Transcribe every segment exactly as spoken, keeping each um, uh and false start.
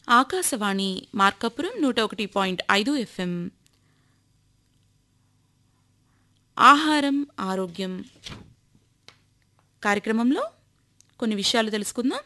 ఆకాశవాణి మార్కాపురం నూట ఒకటి పాయింట్ ఐదు ఎఫ్ఎం. ఆహారం ఆరోగ్యం కార్యక్రమంలో కొన్ని విషయాలు తెలుసుకుందాం.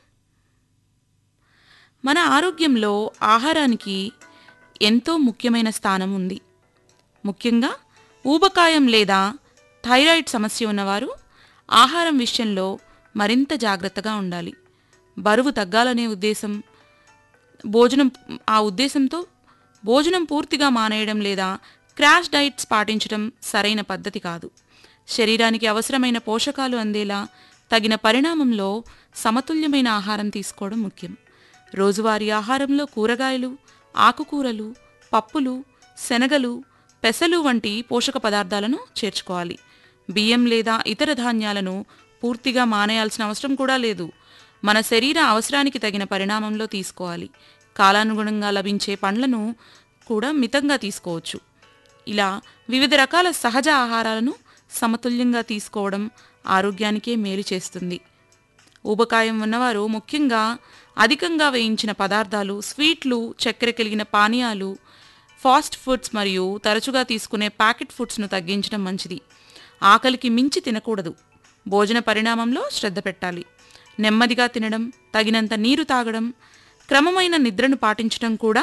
మన ఆరోగ్యంలో ఆహారానికి ఎంతో ముఖ్యమైన స్థానం ఉంది. ముఖ్యంగా ఊబకాయం లేదా థైరాయిడ్ సమస్య ఉన్నవారు ఆహారం విషయంలో మరింత జాగ్రత్తగా ఉండాలి. బరువు తగ్గాలనే ఉద్దేశం భోజనం ఆ ఉద్దేశంతో భోజనం పూర్తిగా మానేయడం లేదా క్రాష్ డైట్స్ పాటించడం సరైన పద్ధతి కాదు. శరీరానికి అవసరమైన పోషకాలు అందేలా తగిన పరిణామంలో సమతుల్యమైన ఆహారం తీసుకోవడం ముఖ్యం. రోజువారీ ఆహారంలో కూరగాయలు, ఆకుకూరలు, పప్పులు, శనగలు, పెసలు వంటి పోషక పదార్థాలను చేర్చుకోవాలి. బియ్యం లేదా ఇతర ధాన్యాలను పూర్తిగా మానేయాల్సిన అవసరం కూడా లేదు. మన శరీర అవసరానికి తగిన పరిణామంలో తీసుకోవాలి. కాలానుగుణంగా లభించే పండ్లను కూడా మితంగా తీసుకోవచ్చు. ఇలా వివిధ రకాల సహజ ఆహారాలను సమతుల్యంగా తీసుకోవడం ఆరోగ్యానికే మేలు చేస్తుంది. ఊబకాయం ఉన్నవారు ముఖ్యంగా అధికంగా వేయించిన పదార్థాలు, స్వీట్లు, చక్కెర కలిగిన పానీయాలు, ఫాస్ట్ ఫుడ్స్ మరియు తరచుగా తీసుకునే ప్యాకెట్ ఫుడ్స్ను తగ్గించడం మంచిది. ఆకలికి మించి తినకూడదు. భోజన పరిణామంలో శ్రద్ధ పెట్టాలి. నెమ్మదిగా తినడం, తగినంత నీరు తాగడం, క్రమమైన నిద్రను పాటించడం కూడా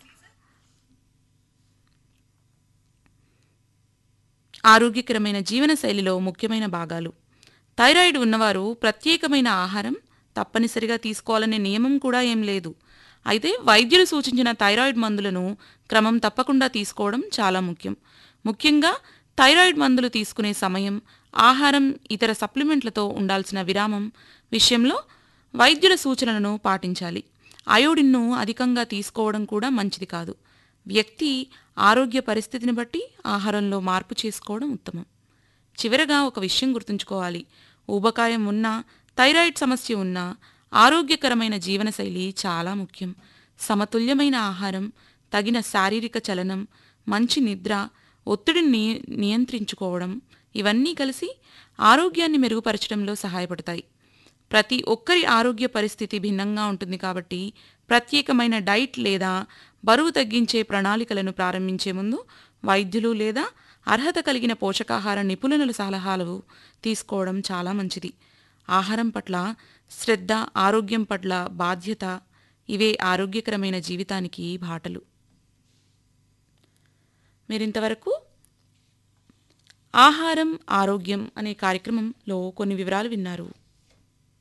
ఆరోగ్యకరమైన జీవనశైలిలో ముఖ్యమైన భాగాలు. థైరాయిడ్ ఉన్నవారు ప్రత్యేకమైన ఆహారం తప్పనిసరిగా తీసుకోవాలనే నియమం కూడా ఏం లేదు. అయితే వైద్యులు సూచించిన థైరాయిడ్ మందులను క్రమం తప్పకుండా తీసుకోవడం చాలా ముఖ్యం. ముఖ్యంగా థైరాయిడ్ మందులు తీసుకునే సమయం, ఆహారం, ఇతర సప్లిమెంట్లతో ఉండాల్సిన విరామం విషయంలో వైద్యుల సూచనలను పాటించాలి. అయోడిన్ను అధికంగా తీసుకోవడం కూడా మంచిది కాదు. వ్యక్తి ఆరోగ్య పరిస్థితిని బట్టి ఆహారంలో మార్పు చేసుకోవడం ఉత్తమం. చివరగా ఒక విషయం గుర్తుంచుకోవాలి. ఊబకాయం ఉన్నా, థైరాయిడ్ సమస్య ఉన్నా ఆరోగ్యకరమైన జీవనశైలి చాలా ముఖ్యం. సమతుల్యమైన ఆహారం, తగిన శారీరక చలనం, మంచి నిద్ర, ఒత్తిడిని నియంత్రించుకోవడం ఇవన్నీ కలిసి ఆరోగ్యాన్ని మెరుగుపరచడంలో సహాయపడతాయి. ప్రతి ఒక్కరి ఆరోగ్య పరిస్థితి భిన్నంగా ఉంటుంది కాబట్టి ప్రత్యేకమైన డైట్ లేదా బరువు తగ్గించే ప్రణాళికలను ప్రారంభించే ముందు వైద్యులు లేదా అర్హత కలిగిన పోషకాహార నిపుణుల సలహాలు తీసుకోవడం చాలా మంచిది. ఆహారం పట్ల శ్రద్ధ, ఆరోగ్యం పట్ల బాధ్యత ఇవే ఆరోగ్యకరమైన జీవితానికి బాటలు. మీరింతవరకు ఆహారం ఆరోగ్యం అనే కార్యక్రమంలో కొన్ని వివరాలు విన్నారు.